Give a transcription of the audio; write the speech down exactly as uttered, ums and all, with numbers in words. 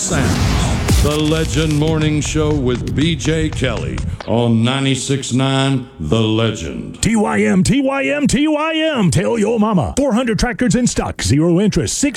Sands, the Legend Morning Show with B J Kelly on ninety-six point nine The Legend. T Y M, T Y M, T Y M. Tell your mama. four hundred tractors in stock, zero interest, six